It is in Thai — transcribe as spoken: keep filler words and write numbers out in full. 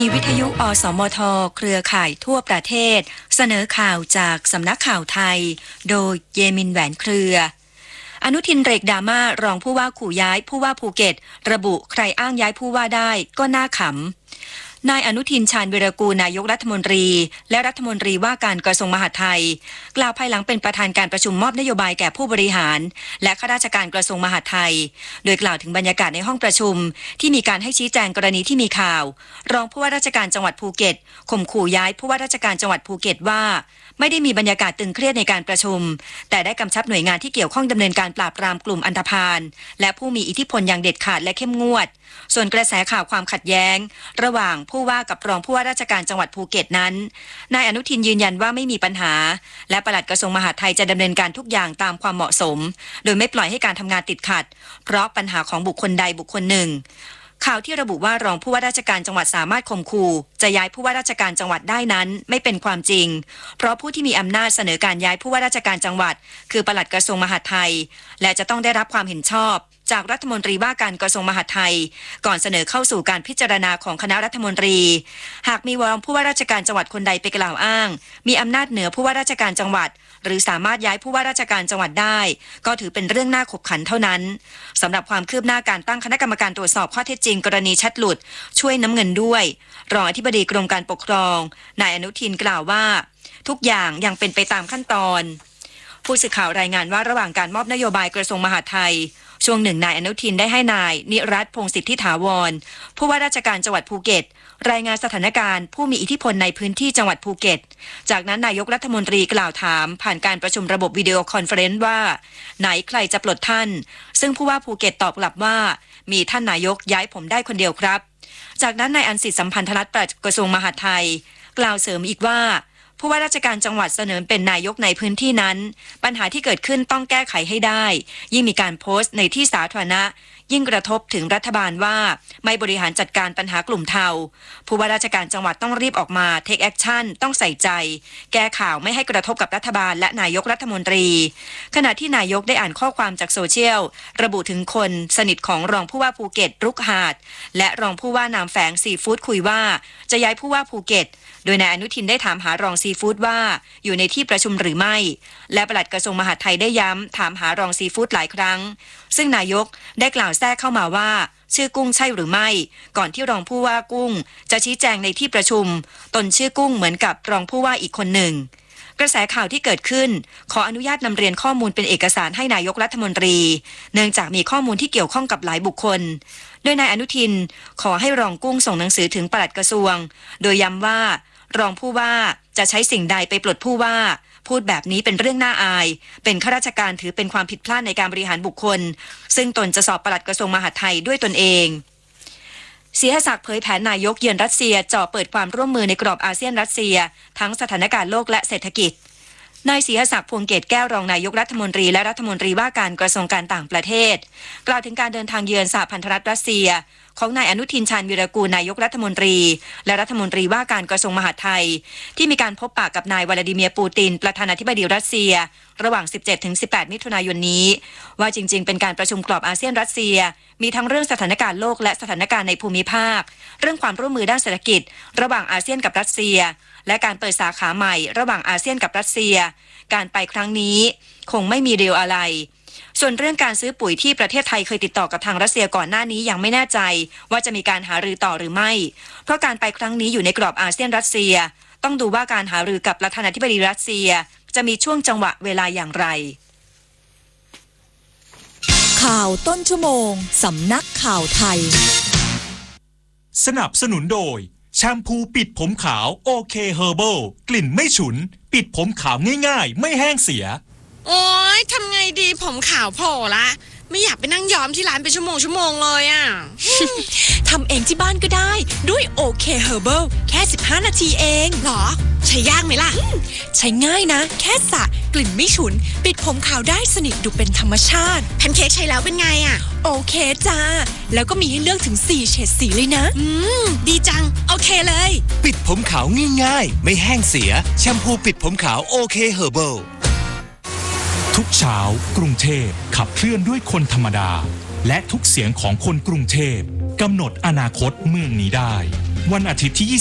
มีวิทยุอสมทเครือข่ายทั่วประเทศเสนอข่าวจากสำนักข่าวไทยโดยเยมินแหวนเครืออนุทินเรกดราม่ารองผู้ว่าขู่ย้ายผู้ว่าภูเก็ตระบุใครอ้างย้ายผู้ว่าได้ก็น่าขำนายอนุทินชาญวีรกูลนายกรัฐมนตรีและรัฐมนตรีว่าการกระทรวงมหาดไทยกล่าวภายหลังเป็นประธานการประชุมมอบนโยบายแก่ผู้บริหารและข้าราชการกระทรวงมหาดไทยโดยกล่าวถึงบรรยากาศในห้องประชุมที่มีการให้ชี้แจงกรณีที่มีข่าวรองผู้ว่าราชการจังหวัดภูเก็ตข่มขู่ย้ายผู้ว่าราชการจังหวัดภูเก็ตว่าไม่ได้มีบรรยากาศตึงเครียดในการประชุมแต่ได้กำชับหน่วยงานที่เกี่ยวข้องดำเนินการปราบปรามกลุ่มอันธพาลและผู้มีอิทธิพลอย่างเด็ดขาดและเข้มงวดส่วนกระแสข่าวความขัดแย้งระหว่างผู้ว่ากับรองผู้ว่าราชการจังหวัดภูเก็ตนั้นนายอนุทินยืนยันว่าไม่มีปัญหาและปลัดกระทรวงมหาดไทยจะดำเนินการทุกอย่างตามความเหมาะสมโดยไม่ปล่อยให้การทำงานติดขัดเพราะปัญหาของบุคคลใดบุคคลหนึ่งข่าวที่ระบุว่ารองผู้ว่าราชการจังหวัดสามารถข่มขู่จะย้ายผู้ว่าราชการจังหวัดได้นั้นไม่เป็นความจริงเพราะผู้ที่มีอำนาจเสนอการย้ายผู้ว่าราชการจังหวัดคือปลัดกระทรวงมหาดไทยและจะต้องได้รับความเห็นชอบจากรัฐมนตรีว่าการกระทรวงมหาดไทยก่อนเสนอเข้าสู่การพิจารณาของคณะรัฐมนตรีหากมีรองผู้ว่าราชการจังหวัดคนใดไปกล่าวอ้างมีอำนาจเหนือผู้ว่าราชการจังหวัดหรือสามารถย้ายผู้ว่าราชการจังหวัดได้ก็ถือเป็นเรื่องน่าขบขันเท่านั้นสำหรับความคืบหน้าการตั้งคณะกรรมการตรวจสอบข้อเท็จจริงกรณีแชทหลุดช่วยน้ำเงินด้วยรองอธิบดีกรมการปกครองนายอนุทินกล่าวว่าทุกอย่างยังเป็นไปตามขั้นตอนผู้สื่อข่าวรายงานว่าระหว่างการมอบนโยบายกระทรวงมหาดไทยช่วงหนึ่งนายอนุทินได้ให้นายนิรัตน์พงษ์สิทธิถาวรผู้ว่าราชการจังหวัดภูเก็ตรายงานสถานการณ์ผู้มีอิทธิพลในพื้นที่จังหวัดภูเก็ตจากนั้นนายกรัฐมนตรีกล่าวถามผ่านการประชุมระบบวิดีโอคอนเฟอเรนซ์ว่าไหนใครจะปลดท่านซึ่งผู้ว่าภูเก็ตตอบกลับว่ามีท่านนายกย้ายผมได้คนเดียวครับจากนั้นนายอันสิทธิสัมพันธรัตน์ปลัดกระทรวงมหาดไทยกล่าวเสริมอีกว่าผู้ว่าราชการจังหวัดเสนอเป็นนายกในพื้นที่นั้นปัญหาที่เกิดขึ้นต้องแก้ไขให้ได้ยิ่งมีการโพสต์ในที่สาธารณะยิ่งกระทบถึงรัฐบาลว่าไม่บริหารจัดการปัญหากลุ่มเทาผู้ว่าราชการจังหวัดต้องรีบออกมาเทคแอคชั่นต้องใส่ใจแก้ข่าวไม่ให้กระทบกับรัฐบาลและนายกรัฐมนตรีขณะที่นายกได้อ่านข้อความจากโซเชียลระบุถึงคนสนิทของรองผู้ว่าภูเก็ตรุกหาดและรองผู้ว่านามแฝงซีฟู้ดคุยว่าจะย้ายผู้ว่าภูเก็ตโดยนายอนุทินได้ถามหารองซีฟู้ดว่าอยู่ในที่ประชุมหรือไม่และปลัดกระทรวงมหาดไทยได้ย้ำถามหารองซีฟู้ดหลายครั้งซึ่งนายกได้กล่าวแทรกเข้ามาว่าชื่อกุ้งใช่หรือไม่ก่อนที่รองผู้ว่ากุ้งจะชี้แจงในที่ประชุมตนชื่อกุ้งเหมือนกับรองผู้ว่าอีกคนหนึ่งกระแสข่าวที่เกิดขึ้นขออนุญาตนำเรียนข้อมูลเป็นเอกสารให้นายกรัฐมนตรีเนื่องจากมีข้อมูลที่เกี่ยวข้องกับหลายบุคคลโดยนายอนุทินขอให้รองกุ้งส่งหนังสือถึงปลัดกระทรวงโดยย้ำว่ารองผู้ว่าจะใช้สิ่งใดไปปลดผู้ว่าพูดแบบนี้เป็นเรื่องน่าอายเป็นข้าราชการถือเป็นความผิดพลาดในการบริหารบุคคลซึ่งตนจะสอบปลัดกระทรวงมหาดไทยด้วยตนเองเสียศักดิ์เผยแผนนายกเยือนรัสเซียจ่อเปิดความร่วมมือในกรอบอาเซียนรัสเซียทั้งสถานการณ์โลกและเศรษฐกิจนายศรีศักดิ์พวงเกตแก้วรองนายกรัฐมนตรีและรัฐมนตรีว่าการกระทรวงการต่างประเทศกล่าวถึงการเดินทางเยือนสหพันธรัฐรัสเซียของนายอนุทินชาญวีรกูลนายกรัฐมนตรีและรัฐมนตรีว่าการกระทรวงมหาดไทยที่มีการพบปะกับนายวลาดิเมียร์ปูตินประธานาธิบดีรัสเซียระหว่าง สิบเจ็ดถึงสิบแปด มิถุนายนนี้ว่าจริงๆเป็นการประชุมกรอบอาเซียนรัสเซียมีทั้งเรื่องสถานการณ์โลกและสถานการณ์ในภูมิภาคเรื่องความร่วมมือด้านเศรษฐกิจระหว่างอาเซียนกับรัสเซียและการเปิดสาขาใหม่ระหว่างอาเซียนกับรัสเซียการไปครั้งนี้คงไม่มีเดียวอะไรส่วนเรื่องการซื้อปุ๋ยที่ประเทศไทยเคยติดต่อกับทางรัสเซียก่อนหน้านี้ยังไม่แน่ใจว่าจะมีการหารือต่อหรือไม่เพราะการไปครั้งนี้อยู่ในกรอบอาเซียนรัสเซียต้องดูว่าการหารือกับประธานาธิบดีรัสเซียจะมีช่วงจังหวะเวลาอย่างไรข่าวต้นชั่วโมงสำนักข่าวไทยสนับสนุนโดยแชมพูปิดผมขาวโอเคเฮอร์เบิลกลิ่นไม่ฉุนปิดผมขาวง่ายๆไม่แห้งเสียโอ๊ยทำไงดีผมขาวโผล่ละไม่อยากไปนั่งย้อมที่ร้านเป็นชั่วโมงชั่วโมงเลยอ่ะทำเองที่บ้านก็ได้ด้วยโอเคเฮอร์เบิลแค่สิบห้านาทีเองหรอใช้ยากไหมล่ะใช้ง่ายนะแค่สระกลิ่นไม่ฉุนปิดผมขาวได้สนิทดูเป็นธรรมชาติแพนเค้กใช้แล้วเป็นไงอ่ะโอเคจ้าแล้วก็มีให้เลือกถึงสี่เฉดสีเลยนะอืมดีจังโอเคเลยปิดผมขาวง่ายๆไม่แห้งเสียแชมพูปิดผมขาวโอเคเฮอร์เบิลทุกเช้ากรุงเทพขับเคลื่อนด้วยคนธรรมดาและทุกเสียงของคนกรุงเทพกำหนดอนาคตเมืองนี้ได้วันอาทิตย์ที่